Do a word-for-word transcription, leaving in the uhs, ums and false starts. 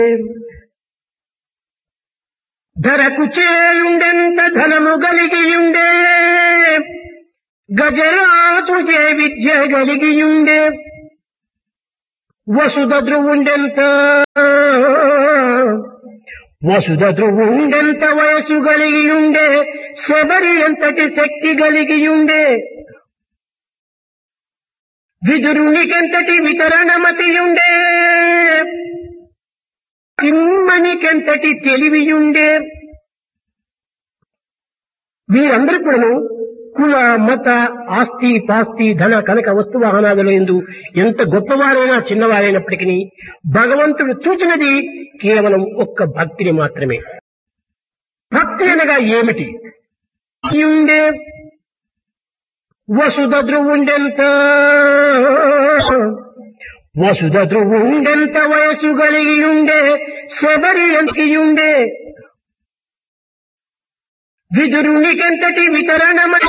ధరకు చేయుండెంత ధనము గలిగియుండే, గజరాజు చే విద్య గలిగియుండే, వసుధ ధ్రువుండెంత వసుధ ధ్రువుండెంత వయసు గలిగియుండే, శబరి ఎంతటి శక్తి గలిగియుండే, విదురునికెంతటి వితరణమతియుండే, తిమ్మనికెంతటి తెలివియుండే. వీరందరూ కూడాను కుల మత ఆస్తి పాస్తి ధన కనక వస్తు వాహనాదుల యందు ఎంత గొప్పవారైనా చిన్నవారైనప్పటికీ భగవంతుడు చూచినది కేవలం ఒక్క భక్తిని మాత్రమే. భక్తి అనగా ఏమిటి? ఉండే వసుధ ధ్రువుండెంత వసుధ ధ్రువుండెంత వయసు గలిగియుండే, శబరి ఎంతియుండే, విదురునికెంతటి వితరణమ